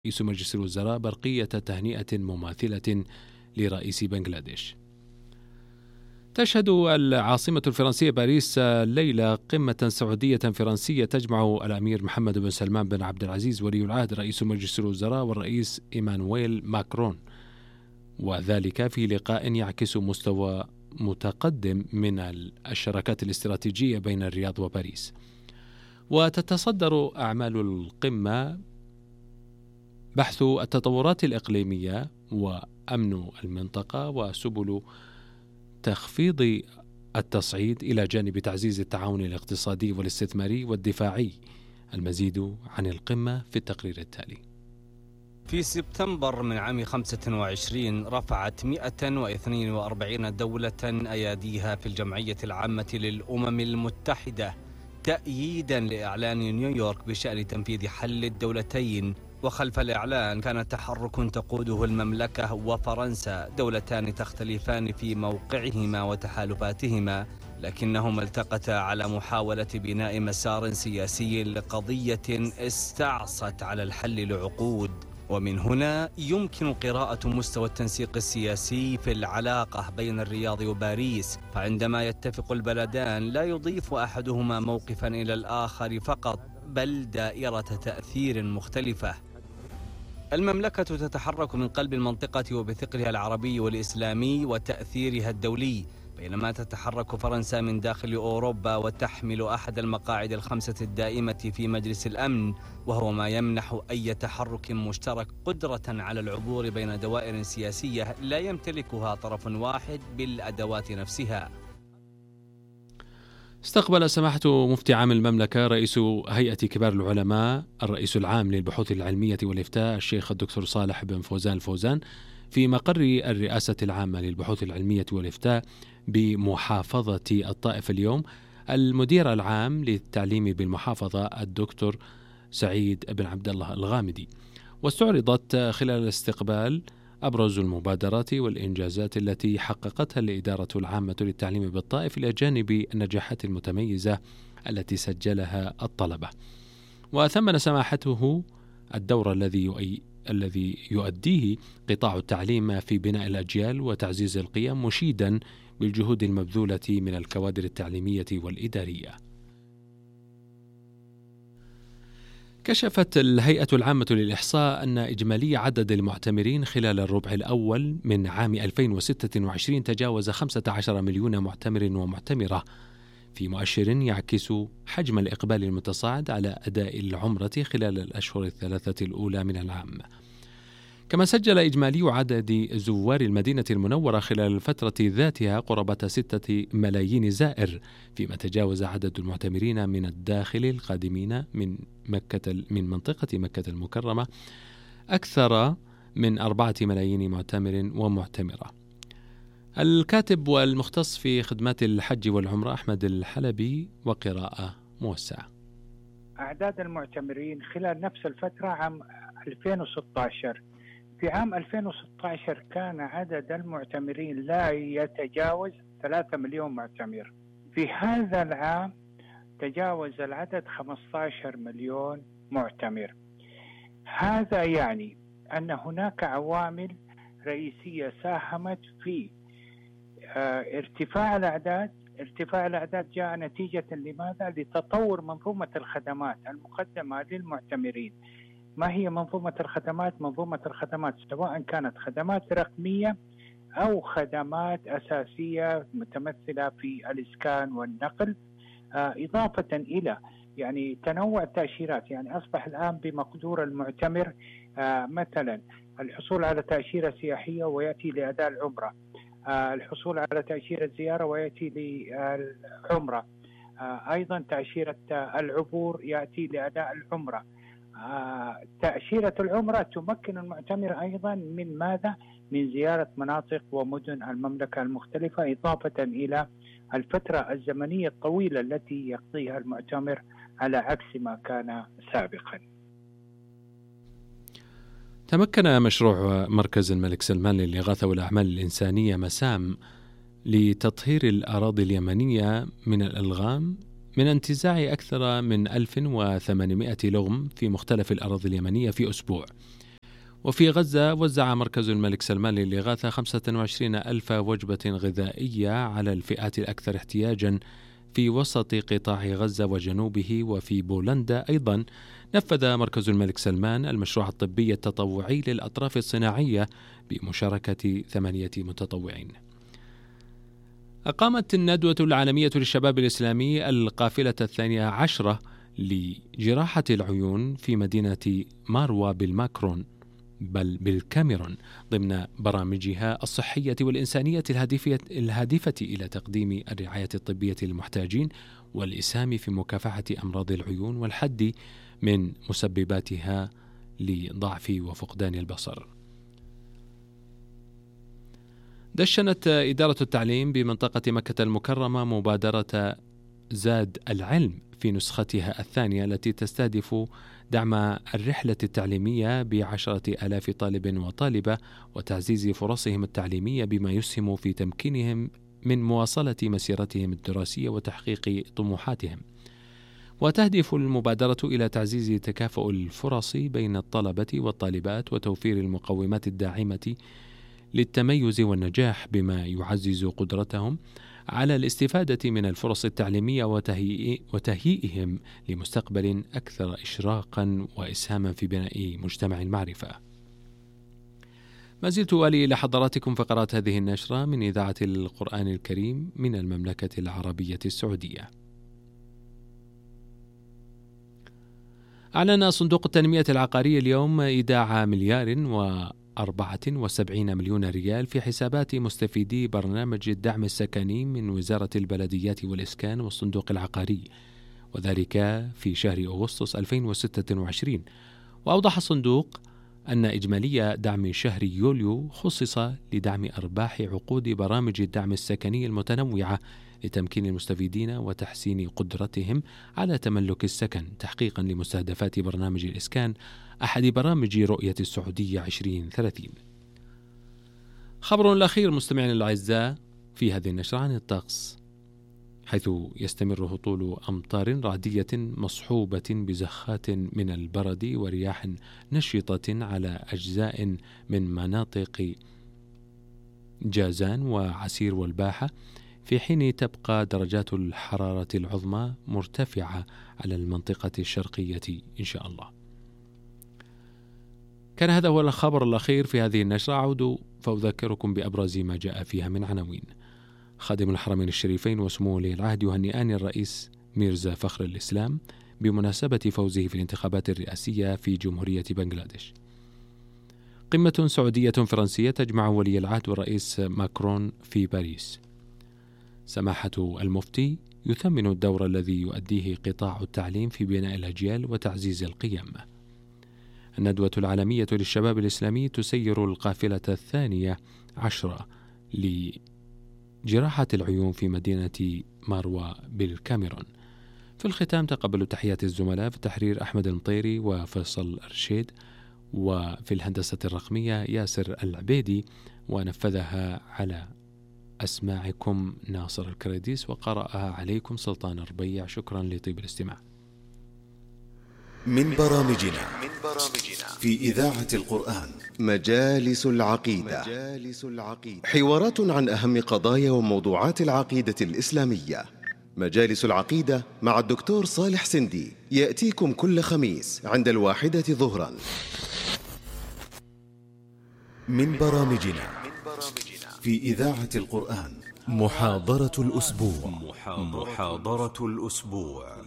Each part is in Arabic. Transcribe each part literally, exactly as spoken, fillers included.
رئيس مجلس الوزراء برقية تهنئة مماثلة لرئيس بنغلاديش. تشهد العاصمة الفرنسية باريس الليلة قمة سعودية فرنسية تجمع الأمير محمد بن سلمان بن عبد العزيز ولي العهد رئيس مجلس الوزراء والرئيس إيمانويل ماكرون، وذلك في لقاء يعكس مستوى متقدم من الشراكات الاستراتيجية بين الرياض وباريس. وتتصدر أعمال القمة بحث التطورات الإقليمية وأمن المنطقة وسبل تخفيض التصعيد إلى جانب تعزيز التعاون الاقتصادي والاستثماري والدفاعي. المزيد عن القمة في التقرير التالي. في سبتمبر من عام خمسة وعشرين رفعت مئة واثنين وأربعين دولة أياديها في الجمعية العامة للأمم المتحدة تأييدا لإعلان نيويورك بشأن تنفيذ حل الدولتين. وخلف الإعلان كان تحرك تقوده المملكة وفرنسا، دولتان تختلفان في موقعهما وتحالفاتهما، لكنهما التقتا على محاولة بناء مسار سياسي لقضية استعصت على الحل لعقود. ومن هنا يمكن قراءة مستوى التنسيق السياسي في العلاقة بين الرياض وباريس، فعندما يتفق البلدان لا يضيف أحدهما موقفا إلى الآخر فقط، بل دائرة تأثير مختلفة. المملكة تتحرك من قلب المنطقة وبثقلها العربي والإسلامي وتأثيرها الدولي، بينما تتحرك فرنسا من داخل أوروبا وتحمل أحد المقاعد الخمسة الدائمة في مجلس الأمن، وهو ما يمنح أي تحرك مشترك قدرة على العبور بين دوائر سياسية لا يمتلكها طرف واحد بالأدوات نفسها. استقبل سماحة مفتي عام المملكة رئيس هيئة كبار العلماء الرئيس العام للبحوث العلمية والإفتاء الشيخ الدكتور صالح بن فوزان الفوزان في مقر الرئاسة العامة للبحوث العلمية والإفتاء بمحافظة الطائف اليوم المدير العام للتعليم بالمحافظة الدكتور سعيد بن عبد الله الغامدي. واستعرضت خلال الاستقبال أبرز المبادرات والإنجازات التي حققتها الإدارة العامة للتعليم بالطائف إلى جانب النجاحات المتميزة التي سجلها الطلبة. وثمن سماحته الدور الذي يؤي الذي يؤديه قطاع التعليم في بناء الأجيال وتعزيز القيم، مشيدا بالجهود المبذولة من الكوادر التعليمية والإدارية. كشفت الهيئة العامة للإحصاء أن إجمالي عدد المعتمرين خلال الربع الأول من عام ألفين وستة وعشرين تجاوز خمسة عشر مليون معتمر ومعتمرة، في مؤشر يعكس حجم الإقبال المتصاعد على أداء العمرة خلال الأشهر الثلاثة الأولى من العام. كما سجل إجمالي عدد زوار المدينة المنورة خلال الفترة ذاتها قرابة ستة ملايين زائر، فيما تجاوز عدد المعتمرين من الداخل القادمين من مكة من منطقة مكة المكرمة أكثر من أربعة ملايين معتمر ومعتمرة. الكاتب والمختص في خدمات الحج والعمرة أحمد الحلبي، وقراءة موسعة. أعداد المعتمرين خلال نفس الفترة عام ألفين وستة عشر. في عام ألفين وستة عشر كان عدد المعتمرين لا يتجاوز ثلاثة مليون معتمر. في هذا العام تجاوز العدد خمسة عشر مليون معتمر. هذا يعني أن هناك عوامل رئيسية ساهمت في ارتفاع الأعداد. ارتفاع الأعداد جاء نتيجة لماذا؟ لتطور منظومة الخدمات المقدمة للمعتمرين. ما هي منظومة الخدمات؟ منظومة الخدمات سواء كانت خدمات رقمية أو خدمات أساسية متمثلة في الإسكان والنقل، إضافة إلى يعني تنوع التأشيرات. يعني أصبح الآن بمقدور المعتمر مثلا الحصول على تأشيرة سياحية ويأتي لأداء العمرة، الحصول على تأشيرة زيارة ويأتي للعمرة، أيضا تأشيرة العبور يأتي لأداء العمرة. تأشيرة العمرة تمكن المعتمر أيضا من ماذا؟ من زيارة مناطق ومدن المملكة المختلفة، إضافة إلى الفترة الزمنية الطويلة التي يقضيها المعتمر على عكس ما كان سابقا. تمكن مشروع مركز الملك سلمان للإغاثة والأعمال الإنسانية مسام لتطهير الأراضي اليمنية من الألغام من انتزاع أكثر من ألف وثمانمائة لغم في مختلف الأراضي اليمنية في أسبوع، وفي غزة وزع مركز الملك سلمان للإغاثة خمسة وعشرين ألف وجبة غذائية على الفئات الأكثر احتياجا في وسط قطاع غزة وجنوبه. وفي بولندا أيضا نفذ مركز الملك سلمان المشروع الطبي التطوعي للأطراف الصناعية بمشاركة ثمانية متطوعين. أقامت الندوة العالمية للشباب الإسلامي القافلة الثانية عشرة لجراحة العيون في مدينة ماروا بالماكرون بل بالكاميرون ضمن برامجها الصحية والإنسانية الهادفة, الهادفة إلى تقديم الرعاية الطبية للمحتاجين والإسهام في مكافحة أمراض العيون والحد من مسبباتها لضعف وفقدان البصر. دشنت إدارة التعليم بمنطقة مكة المكرمة مبادرة زاد العلم في نسختها الثانية التي تستهدف دعم الرحلة التعليمية بعشرة آلاف طالب وطالبة وتعزيز فرصهم التعليمية بما يسهم في تمكينهم من مواصلة مسيرتهم الدراسية وتحقيق طموحاتهم. وتهدف المبادرة إلى تعزيز تكافؤ الفرص بين الطلبة والطالبات وتوفير المقومات الداعمة للتميز والنجاح بما يعزز قدرتهم على الاستفادة من الفرص التعليمية وتهيئهم لمستقبل أكثر إشراقا وإسهاما في بناء مجتمع المعرفة. ما زلت أولي إلى حضراتكم فقرات هذه النشرة من إذاعة القرآن الكريم من المملكة العربية السعودية. أعلن صندوق التنمية العقارية اليوم إيداع مليار و أربعة وسبعين مليون ريال في حسابات مستفيدي برنامج الدعم السكني من وزارة البلديات والإسكان والصندوق العقاري، وذلك في شهر أغسطس ألفين وستة وعشرين. وأوضح الصندوق أن إجمالي دعم شهر يوليو خصص لدعم أرباح عقود برامج الدعم السكني المتنوعة لتمكين المستفيدين وتحسين قدرتهم على تملك السكن تحقيقا لمستهدفات برنامج الإسكان أحد برامج رؤية السعودية عشرين ثلاثين. خبر الأخير مستمعين الأعزاء في هذه النشرة عن الطقس، حيث يستمر هطول أمطار رعدية مصحوبة بزخات من البرد ورياح نشطة على أجزاء من مناطق جازان وعسير والباحة، في حين تبقى درجات الحرارة العظمى مرتفعة على المنطقة الشرقية إن شاء الله. كان هذا هو الخبر الأخير في هذه النشرة. أعود فأذكركم بأبرز ما جاء فيها من عناوين. خادم الحرمين الشريفين وسمو ولي العهد يهنئان الرئيس ميرزا فخر الإسلام بمناسبة فوزه في الانتخابات الرئاسية في جمهورية بنغلاديش. قمة سعودية فرنسية تجمع ولي العهد والرئيس ماكرون في باريس. سماحة المفتي يثمن الدور الذي يؤديه قطاع التعليم في بناء الأجيال وتعزيز القيم. الندوة العالمية للشباب الإسلامي تسير القافلة الثانية عشرة لجراحة العيون في مدينة ماروا بالكاميرون. في الختام تقبلوا تحيات الزملاء في التحرير أحمد المطيري وفيصل أرشيد، وفي الهندسة الرقمية ياسر العبيدي، ونفذها على أسماعكم ناصر الكريديس، وقرأها عليكم سلطان ربيع. شكرا لطيب الاستماع. من برامجنا في إذاعة القرآن مجالس العقيدة. حوارات عن أهم قضايا وموضوعات العقيدة الإسلامية. مجالس العقيدة مع الدكتور صالح سندي يأتيكم كل خميس عند الواحدة ظهرا. من برامجنا في إذاعة القرآن محاضرة الأسبوع. محاضرة الأسبوع.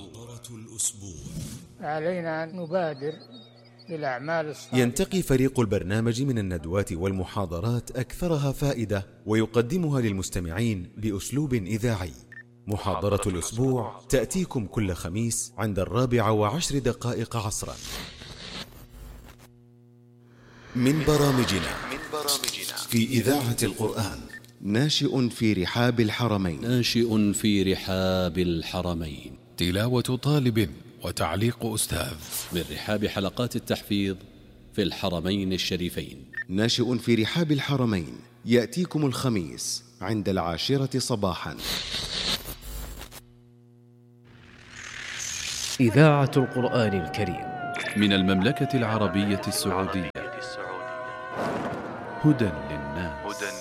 علينا أن نبادر بالأعمال الصالحة. ينتقي فريق البرنامج من الندوات والمحاضرات أكثرها فائدة ويقدمها للمستمعين بأسلوب إذاعي. محاضرة الأسبوع تأتيكم كل خميس عند الرابعة وعشر دقائق عصرا. من برامجنا في إذاعة القرآن ناشئ في رحاب الحرمين. ناشئ في رحاب الحرمين. تلاوة طالب وتعليق أستاذ من رحاب حلقات التحفيظ في الحرمين الشريفين. ناشئ في رحاب الحرمين يأتيكم الخميس عند العاشرة صباحا. إذاعة القرآن الكريم من المملكة العربية السعودية. هدى للناس.